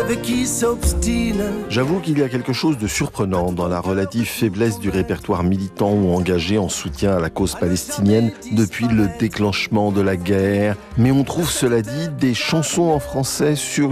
rêve qui s'obstine. J'avoue qu'il y a quelque chose de surprenant dans la relative faiblesse du répertoire militant ou engagé en soutien à la cause palestinienne depuis le déclenchement de la guerre. Mais on trouve, cela dit, des chansons en français sur